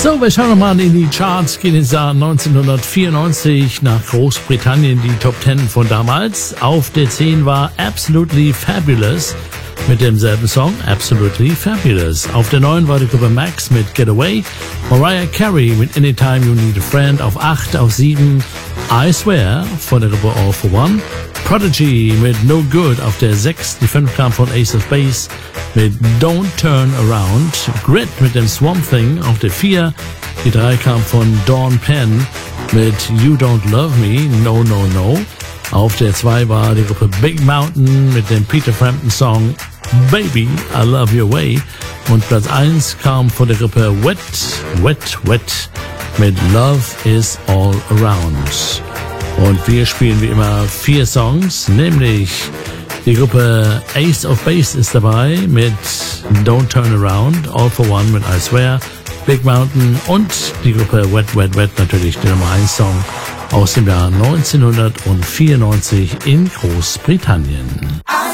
So, wir schauen nochmal in die Charts, gehen ins Jahr 1994 nach Großbritannien, die Top 10 von damals. Auf der 10 war Absolutely Fabulous mit demselben Song, Absolutely Fabulous. Auf der 9 war die Gruppe Max mit Get Away, Mariah Carey mit Anytime You Need a Friend auf 8, auf 7 I Swear von der Gruppe All for One, Prodigy mit No Good auf der 6, die 5 kam von Ace of Base mit Don't Turn Around, Grit mit dem Swamp Thing auf der 4, die 3 kam von Dawn Penn mit You Don't Love Me, No No No. Auf der 2 war die Gruppe Big Mountain mit dem Peter Frampton Song Baby, I Love Your Way. Und Platz 1 kam von der Gruppe Wet, Wet, Wet mit Love Is All Around. Und wir spielen wie immer 4 Songs, nämlich die Gruppe Ace of Base ist dabei mit Don't Turn Around, All for One mit I Swear, Big Mountain und die Gruppe Wet, Wet, Wet, natürlich der Nummer 1 Song aus dem Jahr 1994 in Großbritannien.